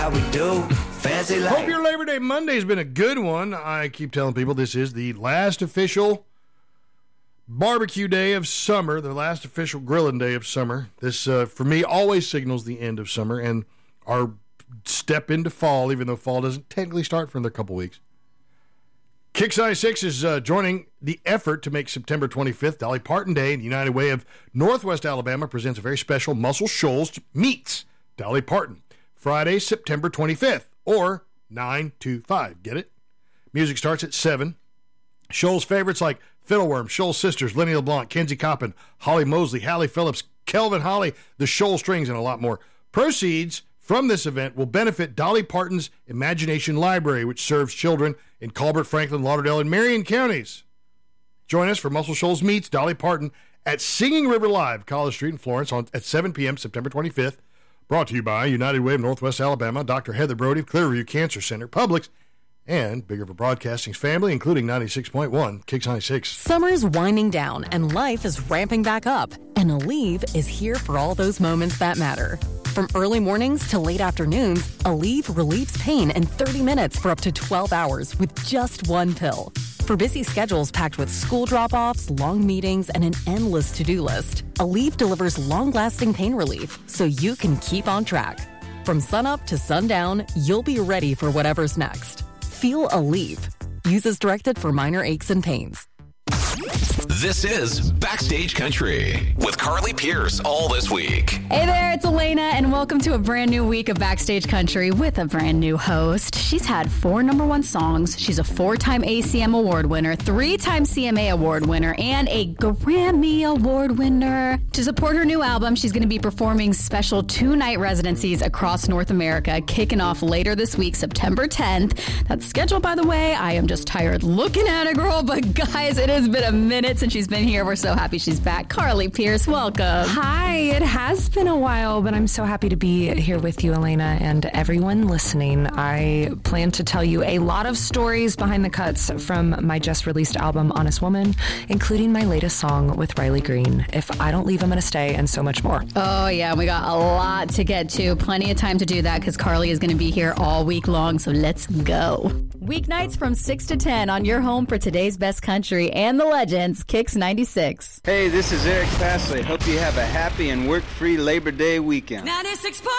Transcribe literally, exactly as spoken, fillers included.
How we do? Fancy life. Hope your Labor Day Monday has been a good one. I keep telling people this is the last official barbecue day of summer, the last official grilling day of summer. This, uh, for me, always signals the end of summer and our step into fall, even though fall doesn't technically start for another couple weeks. Kix ninety-six is uh, joining the effort to make September twenty-fifth Dolly Parton Day, and the United Way of Northwest Alabama presents a very special Muscle Shoals meets Dolly Parton. Friday, September twenty-fifth, or nine to five. Get it? Music starts at seven. Shoals favorites like Fiddleworm, Shoals Sisters, Lenny LeBlanc, Kenzie Coppin, Holly Mosley, Hallie Phillips, Kelvin Holly, the Shoal Strings, and a lot more. Proceeds from this event will benefit Dolly Parton's Imagination Library, which serves children in Colbert, Franklin, Lauderdale, and Marion counties. Join us for Muscle Shoals Meets Dolly Parton at Singing River Live, College Street in Florence on, at seven p.m. September twenty-fifth. Brought to you by United Way of Northwest Alabama, Doctor Heather Brody of Clearview Cancer Center, Publix, and Big River Broadcasting's family, including ninety-six point one, Kix ninety-six. Summer's winding down, and life is ramping back up. And Aleve is here for all those moments that matter. From early mornings to late afternoons, Aleve relieves pain in thirty minutes for up to twelve hours with just one pill. For busy schedules packed with school drop-offs, long meetings, and an endless to-do list, Aleve delivers long-lasting pain relief so you can keep on track. From sunup to sundown, you'll be ready for whatever's next. Feel Aleve. Use as directed for minor aches and pains. This is Backstage Country with Carly Pierce all this week. Hey there, it's Elena, and welcome to a brand new week of Backstage Country with a brand new host. She's had four number one songs. She's a four-time A C M Award winner, three-time C M A Award winner, and a Grammy Award winner. To support her new album, she's going to be performing special two-night residencies across North America, kicking off later this week, September tenth. That's scheduled, by the way. I am just tired looking at it, girl, but guys, it has been a minute since she's been here. We're so happy she's back. Carly Pierce, welcome. Hi, it has been a while, but I'm so happy to be here with you, Elena, and everyone listening. I plan to tell you a lot of stories behind the cuts from my just released album, Honest Woman, including my latest song with Riley Green, If I Don't Leave, I'm Gonna Stay, and so much more. Oh, yeah, we got a lot to get to. Plenty of time to do that because Carly is going to be here all week long, so let's go. Weeknights from six to ten on your home for today's best country and the legends, Kix ninety-six. Hey, this is Eric Pasley. Hope you have a happy and work-free Labor Day weekend. ninety-six